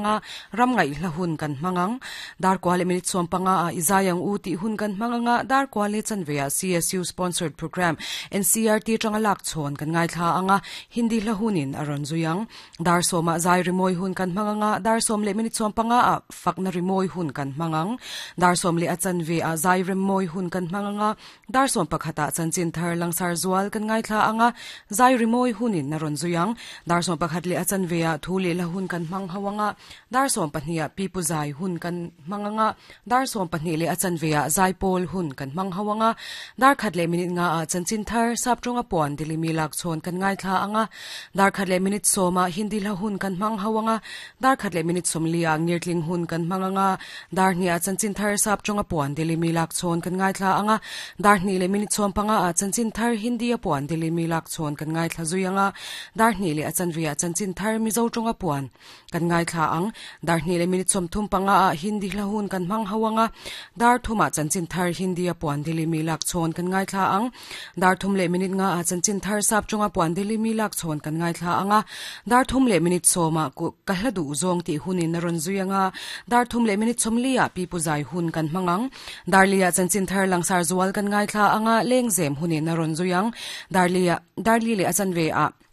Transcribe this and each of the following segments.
anga ramngai la hun kan mangang dar kwale minute som panga izayang uti hun kan manganga dar kwale chanvea CSU sponsored program NCRT changa lak chon kan ngai thla anga hindi la hunin aron zuyang dar soma zai rimoi hun kan manganga dar som le minute som panga fakna rimoi hun kan mangang dar som le achanve zai rimoi hun kan manganga dar som pakhata chanchin thar langsar zwal kan ngai thla anga zai rimoi hunin naron zuyang dar som pakhat le achanvea thule la hun kan mang hawanga dar som pahnia pipu zai hun kan manganga dar som pahni le achanvea zai pol hun kan mang hawanga dar khat le minute nga chanchin thar saptronga pon dilimi lak chon kan ngai thla anga dar khat le minute soma hindi la hun kan mang hawanga dar khat le minute som lia ngirtling hun kan manganga dar nia chanchin thar saptronga pon dilimi lak chon kan ngai thla anga dar ni le minute som panga chanchin thar hindi a pon dilimi lak chon kan ngai thla zuyanga dar ni le achanvea chanchin thar mizo tonga pon kan ngai thla ang dar ni le minute som thum panga hindi la hun kan mang hawanga dar thuma chanchin thar hindi a pon dilimi lak chon kan ngai thla ang dar thum le minute nga chanchin thar saptronga pon dilimi lak chon kan ngai thla anga dar thum le minute soma ku kahladu zong ti hunin naron zuyanga dar thum le minute som lia pipu zai hun kan mangang dar lia chanchin thar langsar zwal kan ngai thla anga lengzem hunin naron zuyang dar li le achanve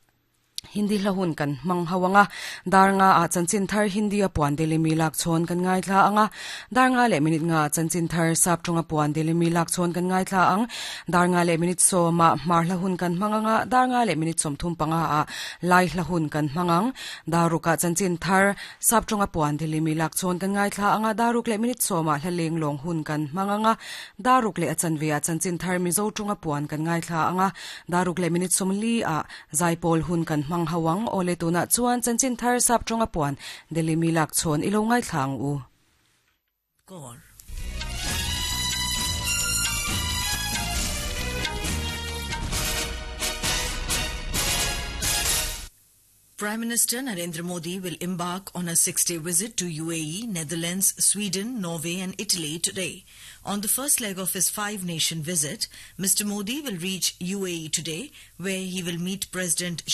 hindi lahun kan mang hawanga dar nga chanchin thar hindi a pon delimi lak chon kan ngai thla anga dar nga le minute nga chanchin thar sap tonga pon delimi lak chon kan ngai thla ang dar nga le minute so ma mar lahun kan manganga dar nga le minute som thum panga lai lahun kan mangang daruka chanchin thar sap tonga pon delimi lak chon kan ngai thla anga daruk le minute so ma hlaleng long hun kan manganga daruk le achanvea chanchin thar mizo tonga pon kan ngai thla anga daruk le minute som li zaipol hun kan mang hawang ole tuna chuan chanchin thar sap tonga pon delimi lak chon ilongai thlang u kor Prime Minister Narendra Modi will embark on a 6-day visit to UAE, Netherlands, Sweden, Norway and Italy today. On the first leg of his 5-nation visit, Mr. Modi will reach UAE today, where he will meet President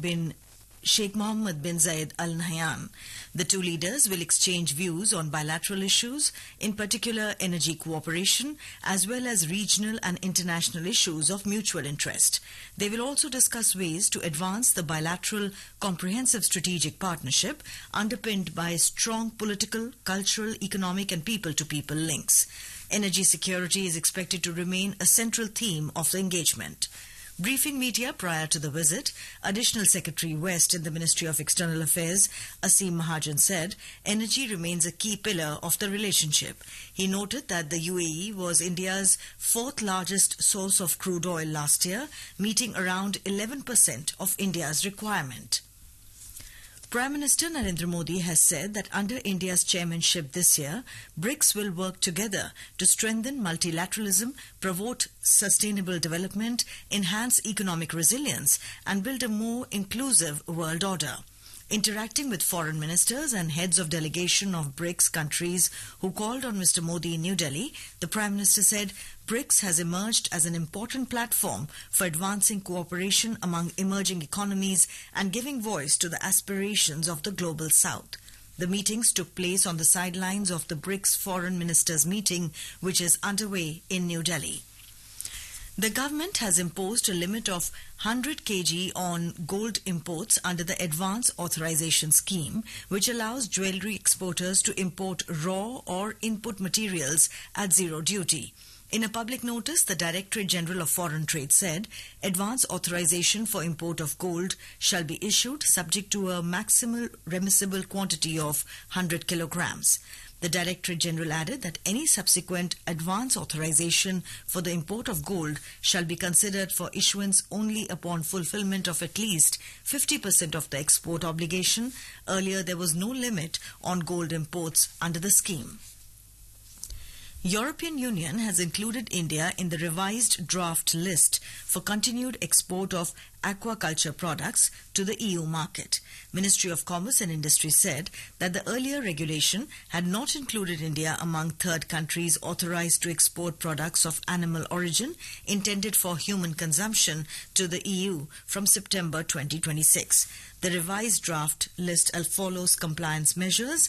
Sheikh Mohammed bin Zayed Al Nahyan. The two leaders will exchange views on bilateral issues, in particular energy cooperation, as well as regional and international issues of mutual interest. They will also discuss ways to advance the bilateral comprehensive strategic partnership underpinned by strong political, cultural, economic and people-to-people links. Energy security is expected to remain a central theme of the engagement. Briefing media prior to the visit, Additional Secretary West in the Ministry of External Affairs, Asim Mahajan, said energy remains a key pillar of the relationship. He noted that the UAE was India's fourth largest source of crude oil last year, meeting around 11% of India's requirement. Prime Minister Narendra Modi has said that under India's chairmanship this year, BRICS will work together to strengthen multilateralism, promote sustainable development, enhance economic resilience, and build a more inclusive world order. Interacting with foreign ministers and heads of delegation of BRICS countries who called on Mr. Modi in New Delhi, the Prime Minister said BRICS has emerged as an important platform for advancing cooperation among emerging economies and giving voice to the aspirations of the global south. The meetings took place on the sidelines of the BRICS Foreign Ministers meeting, which is underway in New Delhi. The government has imposed a limit of 100 kg on gold imports under the Advance Authorization Scheme, which allows jewellery exporters to import raw or input materials at zero duty. In a public notice, the Directorate General of Foreign Trade said advance authorization for import of gold shall be issued subject to a maximal remissible quantity of 100 kilograms. The Directorate General added that any subsequent advance authorization for the import of gold shall be considered for issuance only upon fulfillment of at least 50% of the export obligation. Earlier, there was no limit on gold imports under the scheme. European Union has included India in the revised draft list for continued export of aquaculture products to the EU market. Ministry of Commerce and Industry said that the earlier regulation had not included India among third countries authorized to export products of animal origin intended for human consumption to the EU from September 2026. The revised draft list follows compliance measures